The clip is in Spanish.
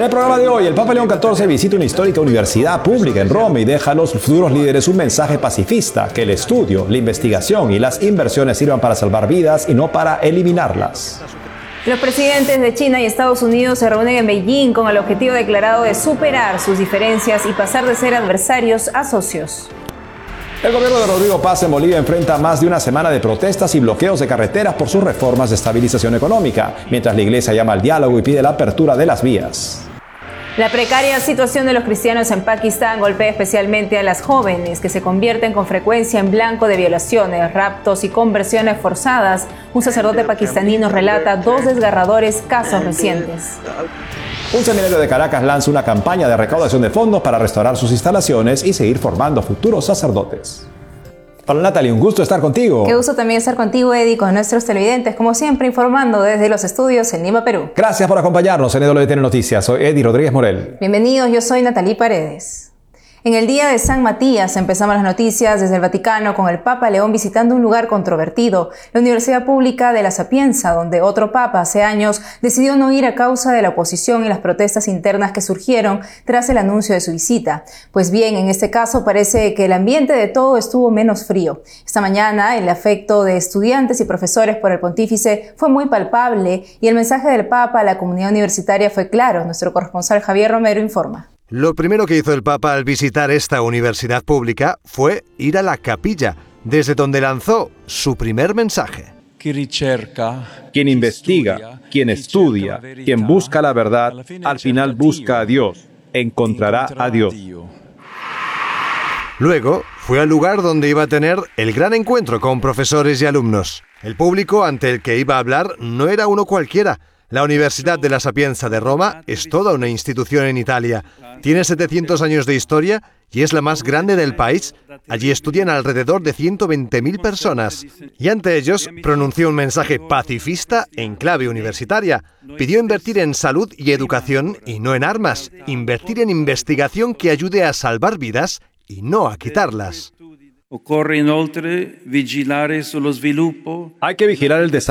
En el programa de hoy, el Papa León XIV visita una histórica universidad pública en Roma y deja a los futuros líderes un mensaje pacifista, que el estudio, la investigación y las inversiones sirvan para salvar vidas y no para eliminarlas. Los presidentes de China y Estados Unidos se reúnen en Beijing con el objetivo declarado de superar sus diferencias y pasar de ser adversarios a socios. El gobierno de Rodrigo Paz en Bolivia enfrenta más de una semana de protestas y bloqueos de carreteras por sus reformas de estabilización económica, mientras la iglesia llama al diálogo y pide la apertura de las vías. La precaria situación de los cristianos en Pakistán golpea especialmente a las jóvenes, que se convierten con frecuencia en blanco de violaciones, raptos y conversiones forzadas. Un sacerdote pakistaní nos relata 2 desgarradores casos recientes. Un seminario de Caracas lanza una campaña de recaudación de fondos para restaurar sus instalaciones y seguir formando futuros sacerdotes. Hola Natalie, un gusto estar contigo. Qué gusto también estar contigo, Eddie, con nuestros televidentes, como siempre informando desde los estudios en Lima, Perú. Gracias por acompañarnos en EWTN Noticias. Soy Eddie Rodríguez Morel. Bienvenidos, yo soy Natalie Paredes. En el día de San Matías empezamos las noticias desde el Vaticano con el Papa León visitando un lugar controvertido, la Universidad Pública de La Sapienza, donde otro papa hace años decidió no ir a causa de la oposición y las protestas internas que surgieron tras el anuncio de su visita. Pues bien, en este caso parece que el ambiente de todo estuvo menos frío. Esta mañana el afecto de estudiantes y profesores por el pontífice fue muy palpable y el mensaje del Papa a la comunidad universitaria fue claro. Nuestro corresponsal Javier Romero informa. Lo primero que hizo el Papa al visitar esta universidad pública fue ir a la capilla, desde donde lanzó su primer mensaje. Quien investiga, quien estudia, quien busca la verdad, al final busca a Dios, encontrará a Dios. Luego fue al lugar donde iba a tener el gran encuentro con profesores y alumnos. El público ante el que iba a hablar no era uno cualquiera. La Universidad de La Sapienza de Roma es toda una institución en Italia. Tiene 700 años de historia y es la más grande del país. Allí estudian alrededor de 120.000 personas. Y ante ellos pronunció un mensaje pacifista en clave universitaria. Pidió invertir en salud y educación y no en armas. Invertir en investigación que ayude a salvar vidas y no a quitarlas. Hay que vigilar el desarrollo